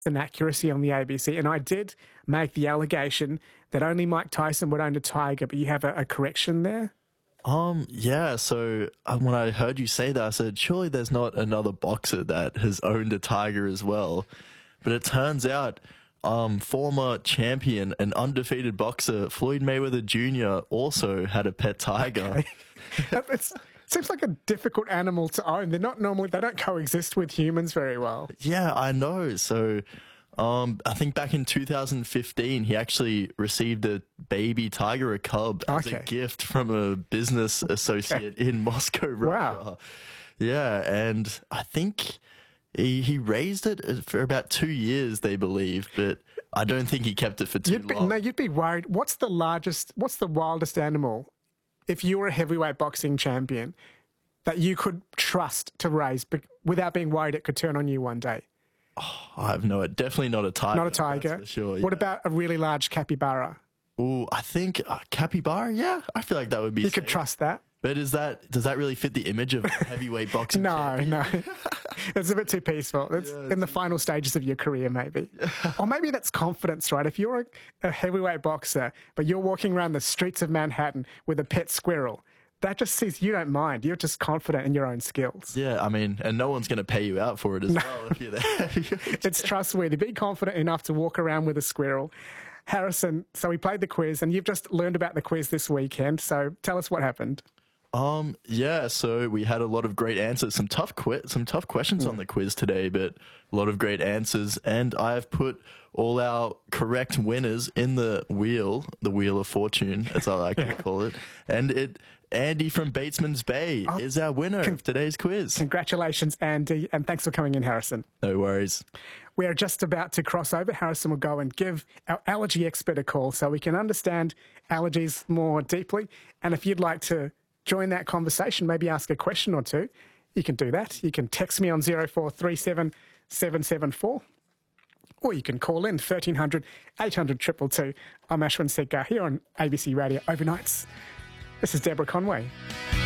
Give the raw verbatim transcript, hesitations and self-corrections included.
inaccuracy on the A B C, and I did make the allegation that only Mike Tyson would own a tiger, but you have a, a correction there? Um, yeah, so uh, when I heard you say that, I said, surely there's not another boxer that has owned a tiger as well. But it turns out, um, former champion and undefeated boxer Floyd Mayweather Junior also had a pet tiger. Okay. It's, it seems like a difficult animal to own. They're not normally, they don't coexist with humans very well. Yeah, I know. So um, I think back in two thousand fifteen, he actually received a baby tiger, a cub, as Okay. a gift from a business associate Okay. in Moscow, Russia. Wow. Yeah, and I think he, he raised it for about two years, they believe, but I don't think he kept it for too You'd be, long. no, you'd be worried. What's the largest, what's the wildest animal, if you were a heavyweight boxing champion, that you could trust to raise but without being worried it could turn on you one day? I have no, definitely not a tiger. Not a tiger? That's for sure. What yeah. about a really large capybara? Ooh, I think uh, capybara. Yeah, I feel like that would be. You safe. could trust that? But is that does that really fit the image of heavyweight boxing? No, champion? no. It's a bit too peaceful. It's Yeah, in the final stages of your career, maybe. Or maybe that's confidence, right? If you're a, a heavyweight boxer, but you're walking around the streets of Manhattan with a pet squirrel, that just says you don't mind. You're just confident in your own skills. Yeah, I mean, and no one's going to pay you out for it as well if you're there. It's trustworthy. Be confident enough to walk around with a squirrel. Harrison, so we played the quiz, and you've just learned about the quiz this weekend. So tell us what happened. Um, yeah, so we had a lot of great answers, some tough qui- some tough questions on the quiz today, but a lot of great answers. And I've put all our correct winners in the wheel, the Wheel of Fortune, as I like to call it. And it, Andy from Batesman's Bay Oh, is our winner con- of today's quiz. Congratulations, Andy, and thanks for coming in, Harrison. No worries. We are just about to cross over. Harrison will go and give our allergy expert a call so we can understand allergies more deeply. And if you'd like to join that conversation, maybe ask a question or two, you can do that. You can text me on zero four three seven seven seven four, or you can call in thirteen hundred eight hundred two two two. I'm Ashwin Segar here on A B C Radio Overnights. This is Deborah Conway.